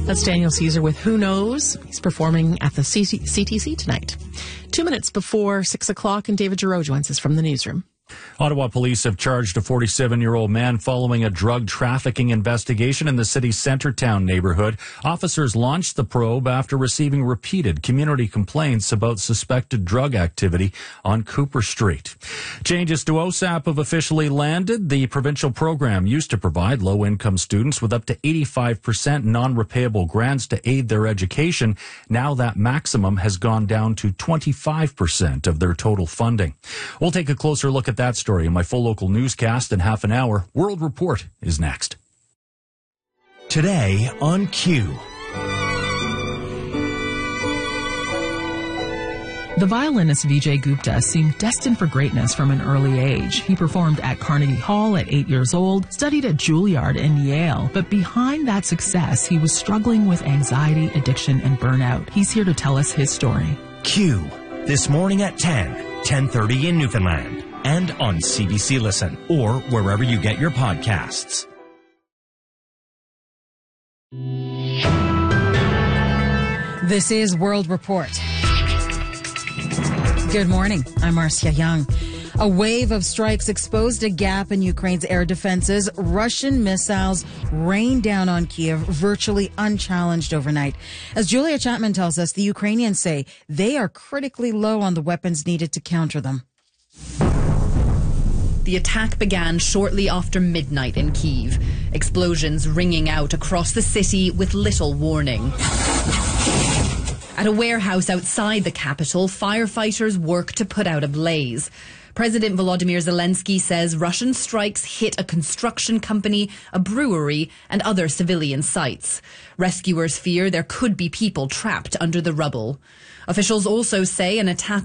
That's Daniel Caesar with Who Knows. He's performing at the CTC tonight. 2 minutes before 6 o'clock, and David Giroux joins us from the newsroom. Ottawa police have charged a 47-year-old man following a drug trafficking investigation in the city's Centertown neighborhood. Officers launched the probe after receiving repeated community complaints about suspected drug activity on Cooper Street. Changes to OSAP have officially landed. The provincial program used to provide low-income students with up to 85% non-repayable grants to aid their education. Now that maximum has gone down to 25% of their total funding. We'll take a closer look at that story in my full local newscast in half an hour. World Report is next. Today on Q. The violinist Vijay Gupta seemed destined for greatness from an early age. He performed at Carnegie Hall at 8 years old, studied at Juilliard and Yale, but behind that success, he was struggling with anxiety, addiction, and burnout. He's here to tell us his story. Q. This morning at 10:30 in Newfoundland. And on CBC Listen, or wherever you get your podcasts. This is World Report. Good morning. I'm Marcia Young. A wave of strikes exposed a gap in Ukraine's air defenses. Russian missiles rained down on Kiev virtually unchallenged overnight. As Julia Chapman tells us, the Ukrainians say they are critically low on the weapons needed to counter them. The attack began shortly after midnight in Kyiv. Explosions ringing out across the city with little warning. At a warehouse outside the capital, firefighters work to put out a blaze. President Volodymyr Zelensky says Russian strikes hit a construction company, a brewery, and other civilian sites. Rescuers fear there could be people trapped under the rubble. Officials also say an attack